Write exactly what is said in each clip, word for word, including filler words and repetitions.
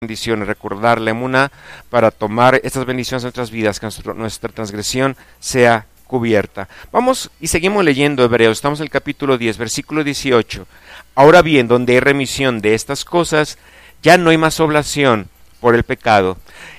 bendiciones, recordar la emuná para tomar estas bendiciones en nuestras vidas, que nuestro, nuestra transgresión sea cubierta. Vamos y seguimos leyendo Hebreos, estamos en el capítulo diez, versículo dieciocho. Ahora bien, donde hay remisión de estas cosas, ya no hay más oblación por el pecado.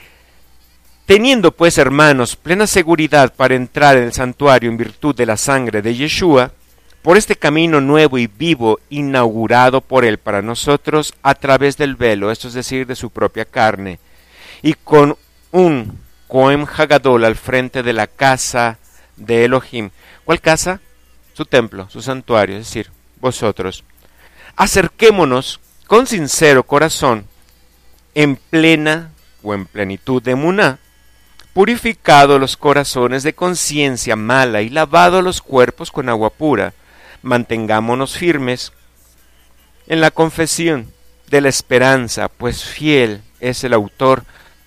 Teniendo pues, hermanos, plena seguridad para entrar en el santuario en virtud de la sangre de Yeshua, por este camino nuevo y vivo inaugurado por él para nosotros a través del velo, esto es decir, de su propia carne, y con un Cohen Hagadol al frente de la casa de Elohim. ¿Cuál casa? Su templo, su santuario, es decir, vosotros. Acerquémonos con sincero corazón, en plena o en plenitud de emuná, purificado los corazones de conciencia mala y lavado los cuerpos con agua pura. Mantengámonos firmes en la confesión de la esperanza, pues fiel es el autor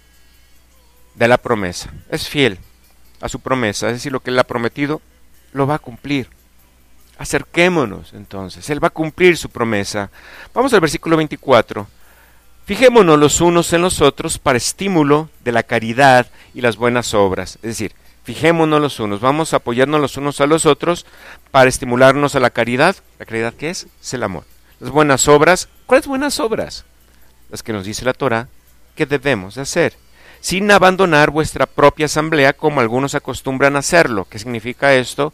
de la promesa. Es fiel a su promesa, es decir, lo que él ha prometido, lo va a cumplir. Acerquémonos entonces, él va a cumplir su promesa. Vamos al versículo veinticuatro. Fijémonos los unos en los otros para estímulo de la caridad y las buenas obras. Es decir, fijémonos los unos, vamos a apoyarnos los unos a los otros para estimularnos a la caridad. ¿La caridad qué es? Es el amor. Las buenas obras, ¿cuáles buenas obras? Las que nos dice la Torah que debemos de hacer, sin abandonar vuestra propia asamblea como algunos acostumbran a hacerlo. ¿Qué significa esto?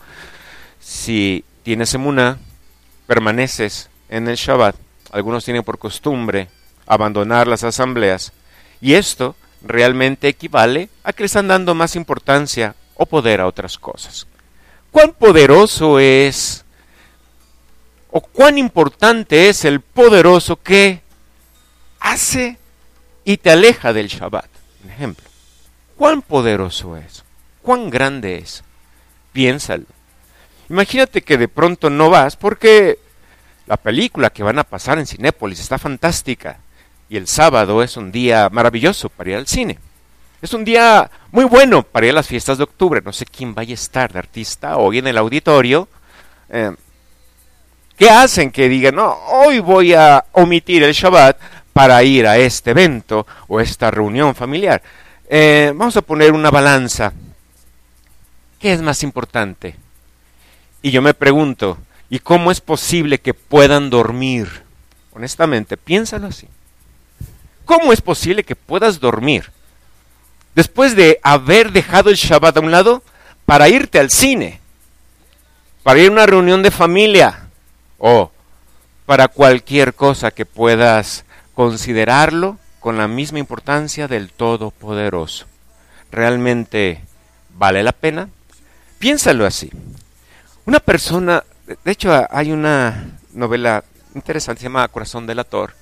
Si tienes emuná, permaneces en el Shabbat, algunos tienen por costumbre abandonar las asambleas, y esto realmente equivale a que le están dando más importancia o poder a otras cosas. ¿Cuán poderoso es o cuán importante es el poderoso que hace y te aleja del Shabbat? Un ejemplo. ¿Cuán poderoso es? ¿Cuán grande es? Piénsalo. Imagínate que de pronto no vas porque la película que van a pasar en Cinépolis está fantástica y el sábado es un día maravilloso para ir al cine. Es un día muy bueno para ir a las fiestas de octubre. No sé quién vaya a estar de artista hoy en el auditorio. Eh, ¿Qué hacen que digan, no, hoy voy a omitir el Shabbat para ir a este evento o esta reunión familiar? Eh, vamos a poner una balanza. ¿Qué es más importante? Y yo me pregunto, ¿y cómo es posible que puedan dormir? Honestamente, piénsalo así. ¿Cómo es posible que puedas dormir después de haber dejado el Shabbat a un lado para irte al cine, para ir a una reunión de familia o para cualquier cosa que puedas considerarlo con la misma importancia del Todopoderoso? ¿Realmente vale la pena? Piénsalo así. Una persona, de hecho hay una novela interesante, se llama Corazón delator.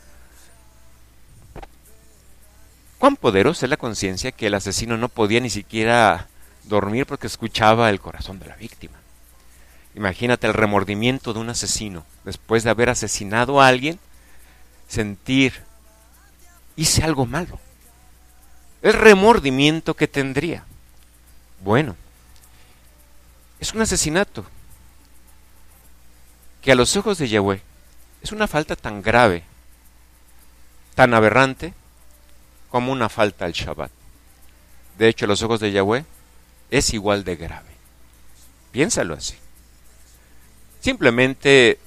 ¿Cuán poderosa es la conciencia que el asesino no podía ni siquiera dormir porque escuchaba el corazón de la víctima? Imagínate el remordimiento de un asesino después de haber asesinado a alguien, sentir, hice algo malo. El remordimiento que tendría. Bueno, es un asesinato que a los ojos de Yahweh es una falta tan grave, tan aberrante, como una falta al Shabbat. De hecho, a los ojos de Yahweh es igual de grave. Piénsalo así. Simplemente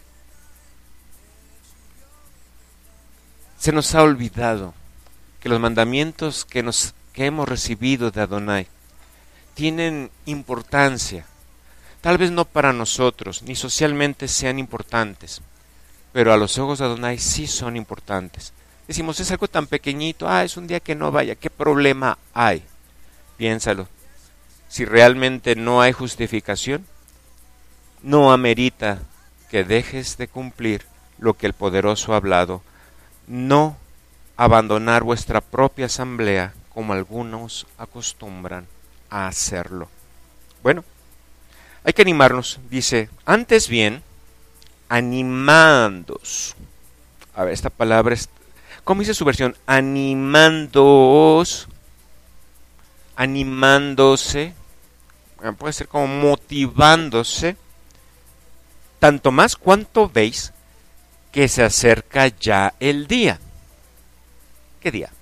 se nos ha olvidado que los mandamientos que, nos, que hemos recibido de Adonai tienen importancia. Tal vez no para nosotros, ni socialmente sean importantes, pero a los ojos de Adonai sí son importantes. Decimos, es algo tan pequeñito, ah, es un día que no vaya, ¿qué problema hay? Piénsalo. Si realmente no hay justificación, no amerita que dejes de cumplir lo que el Poderoso ha hablado. No abandonar vuestra propia asamblea como algunos acostumbran a hacerlo. Bueno, hay que animarnos. Dice, antes bien, animándoos. A ver, esta palabra es, ¿cómo dice su versión? Animándoos, animándose, puede ser como motivándose, tanto más cuanto veis que se acerca ya el día. ¿Qué día?